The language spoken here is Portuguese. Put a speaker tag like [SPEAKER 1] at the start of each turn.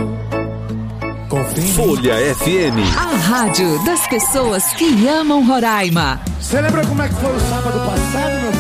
[SPEAKER 1] Folha FM.
[SPEAKER 2] A rádio das pessoas que amam Roraima.
[SPEAKER 3] Você lembra como é que foi o sábado passado, meu